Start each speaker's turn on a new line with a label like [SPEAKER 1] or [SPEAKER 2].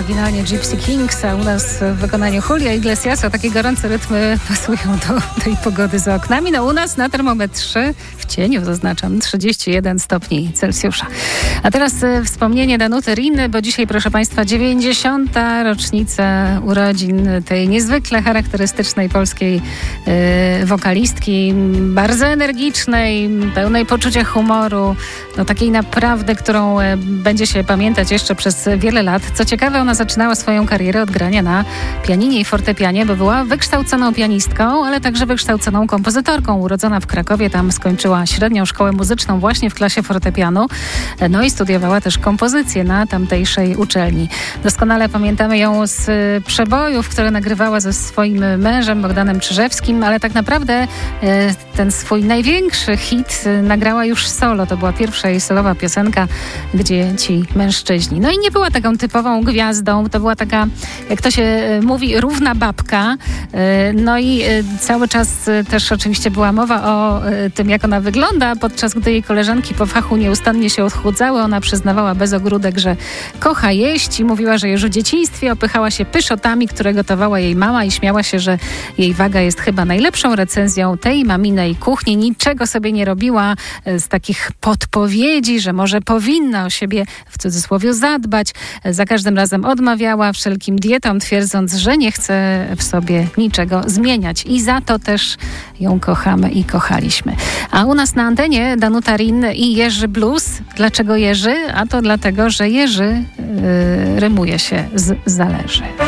[SPEAKER 1] oryginalnie Gypsy Kings, a u nas w wykonaniu Julia Iglesiasa takie gorące rytmy pasują do tej pogody za oknami. No u nas na termometrze, w cieniu zaznaczam, 31 stopni Celsjusza. A teraz wspomnienie Danuty Rin, bo dzisiaj, proszę Państwa, 90. rocznica urodzin tej niezwykle charakterystycznej polskiej wokalistki, bardzo energicznej, pełnej poczucia humoru, no takiej naprawdę, którą będzie się pamiętać jeszcze przez wiele lat. Co ciekawe, ona zaczynała swoją karierę od grania na pianinie i fortepianie, bo była wykształconą pianistką, ale także wykształconą kompozytorką. Urodzona w Krakowie, tam skończyła średnią szkołę muzyczną właśnie w klasie fortepianu. No i studiowała też kompozycję na tamtejszej uczelni. Doskonale pamiętamy ją z przebojów, które nagrywała ze swoim mężem Bogdanem Czyżewskim, ale tak naprawdę ten swój największy hit nagrała już solo. To była pierwsza jej solowa piosenka, Gdzie ci mężczyźni. No i nie była taką typową gwiazdą, to była taka, jak to się mówi, równa babka. No i cały czas też oczywiście była mowa o tym, jak ona wygląda, podczas gdy jej koleżanki po fachu nieustannie się odchudzały. Ona przyznawała bez ogródek, że kocha jeść i mówiła, że już w dzieciństwie opychała się pyszotami, które gotowała jej mama i śmiała się, że jej waga jest chyba najlepszą recenzją tej maminej kuchni. Niczego sobie nie robiła z takich podpowiedzi, że może powinna o siebie w cudzysłowie zadbać. Za każdym razem odmawiała wszelkim dietom, twierdząc, że nie chce w sobie niczego zmieniać. I za to też ją kochamy i kochaliśmy. A u nas na antenie Danuta Rin i Jerzy Blues. Dlaczego Jerzy? A to dlatego, że Jerzy rymuje się z zależy.